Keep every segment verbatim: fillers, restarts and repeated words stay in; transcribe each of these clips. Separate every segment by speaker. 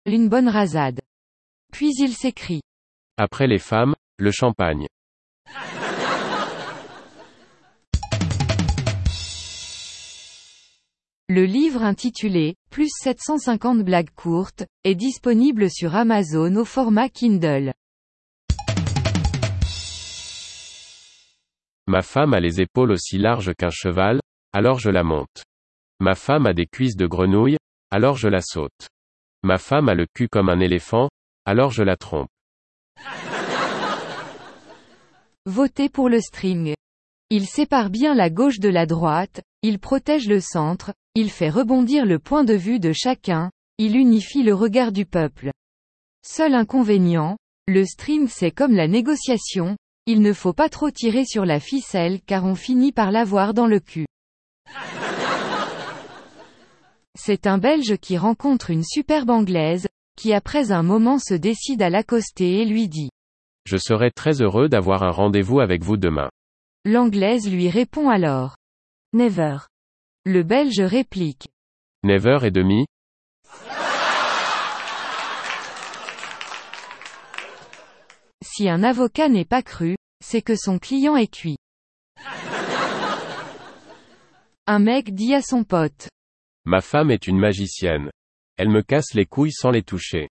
Speaker 1: une bonne rasade. Puis il s'écrie.
Speaker 2: Après les femmes, le champagne.
Speaker 1: Le livre intitulé « Plus sept cent cinquante blagues courtes » est disponible sur Amazon au format Kindle.
Speaker 2: Ma femme a les épaules aussi larges qu'un cheval, alors je la monte. Ma femme a des cuisses de grenouille, alors je la saute. Ma femme a le cul comme un éléphant, alors je la trompe.
Speaker 1: Votez pour le string. Il sépare bien la gauche de la droite, il protège le centre, il fait rebondir le point de vue de chacun, il unifie le regard du peuple. Seul inconvénient, le string c'est comme la négociation, il ne faut pas trop tirer sur la ficelle car on finit par l'avoir dans le cul. C'est un Belge qui rencontre une superbe Anglaise, qui après un moment se décide à l'accoster et lui dit.
Speaker 2: Je serai très heureux d'avoir un rendez-vous avec vous demain.
Speaker 1: L'Anglaise lui répond alors. Never. Le Belge réplique.
Speaker 2: Never et demi.
Speaker 1: Si un avocat n'est pas cru, c'est que son client est cuit. Un mec dit à son pote.
Speaker 2: Ma femme est une magicienne. Elle me casse les couilles sans les toucher.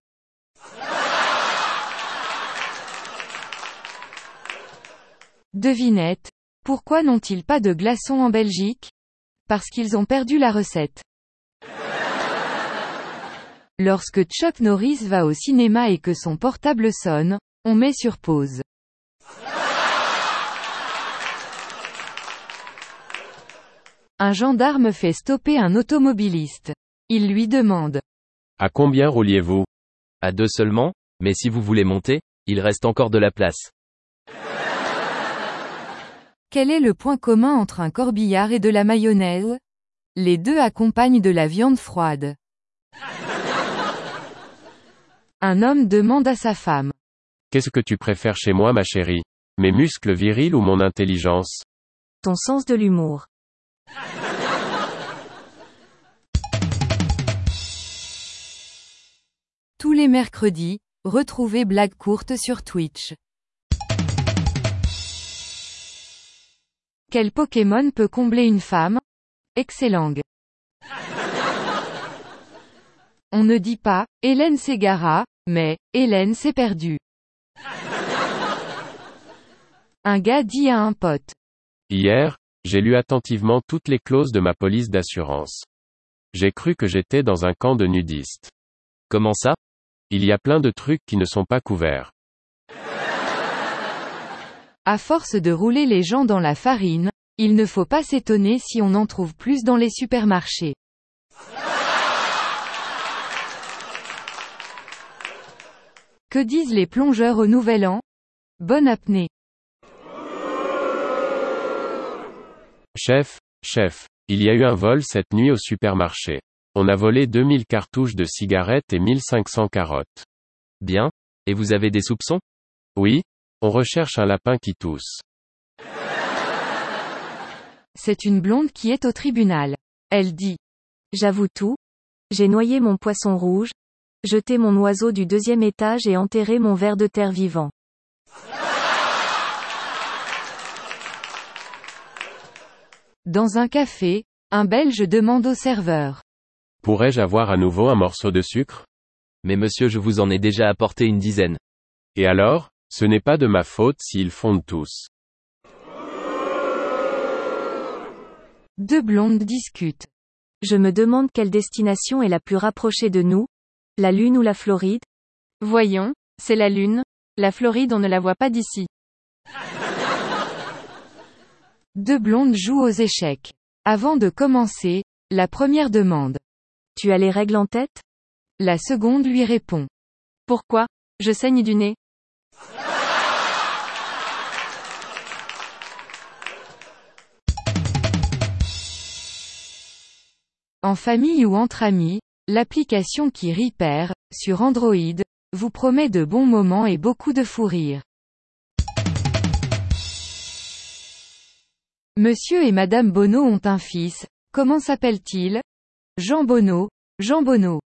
Speaker 1: Devinette. Pourquoi n'ont-ils pas de glaçons en Belgique? Parce qu'ils ont perdu la recette. Lorsque Chuck Norris va au cinéma et que son portable sonne, on met sur pause. Un gendarme fait stopper un automobiliste. Il lui demande.
Speaker 2: À combien rouliez-vous?
Speaker 3: À deux seulement, mais si vous voulez monter, il reste encore de la place.
Speaker 1: Quel est le point commun entre un corbillard et de la mayonnaise? Les deux accompagnent de la viande froide. Un homme demande à sa femme.
Speaker 2: Qu'est-ce que tu préfères chez moi, ma chérie? Mes muscles virils ou mon intelligence?
Speaker 1: Ton sens de l'humour. Tous les mercredis, retrouvez Blagues courtes sur Twitch. Quel Pokémon peut combler une femme? Excellent. On ne dit pas, Hélène s'égara, mais, Hélène s'est perdue. Un gars dit à un pote.
Speaker 2: Hier, j'ai lu attentivement toutes les clauses de ma police d'assurance. J'ai cru que j'étais dans un camp de nudistes.
Speaker 3: Comment ça?
Speaker 2: Il y a plein de trucs qui ne sont pas couverts.
Speaker 1: À force de rouler les gens dans la farine, il ne faut pas s'étonner si on en trouve plus dans les supermarchés. Que disent les plongeurs au Nouvel An? Bonne apnée.
Speaker 2: Chef, chef, il y a eu un vol cette nuit au supermarché. On a volé deux mille cartouches de cigarettes et mille cinq cents carottes.
Speaker 3: Bien. Et vous avez des soupçons?
Speaker 2: Oui, on recherche un lapin qui tousse.
Speaker 1: C'est une blonde qui est au tribunal. Elle dit. J'avoue tout. J'ai noyé mon poisson rouge, jeté mon oiseau du deuxième étage et enterré mon ver de terre vivant. Dans un café, un Belge demande au serveur.
Speaker 2: Pourrais-je avoir à nouveau un morceau de sucre?
Speaker 3: Mais monsieur, je vous en ai déjà apporté une dizaine.
Speaker 2: Et alors, ce n'est pas de ma faute s'ils fondent tous.
Speaker 1: Deux blondes discutent. Je me demande quelle destination est la plus rapprochée de nous, la Lune ou la Floride? Voyons, c'est la Lune. La Floride on ne la voit pas d'ici. Deux blondes jouent aux échecs. Avant de commencer, la première demande. Tu as les règles en tête? La seconde lui répond. Pourquoi? Je saigne du nez. En famille ou entre amis, l'application qui Repair, sur Android, vous promet de bons moments et beaucoup de fou rire. Monsieur et Madame Bono ont un fils, comment s'appelle-t-il? Jean Bono, Jean Bono.